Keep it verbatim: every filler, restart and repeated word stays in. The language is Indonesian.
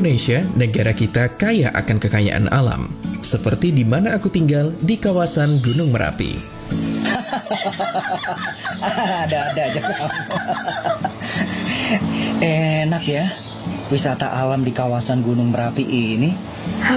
Indonesia, negara kita kaya akan kekayaan alam. Seperti di mana aku tinggal, di kawasan Gunung Merapi. Ada-ada aja. Enak ya, wisata alam di kawasan Gunung Merapi ini.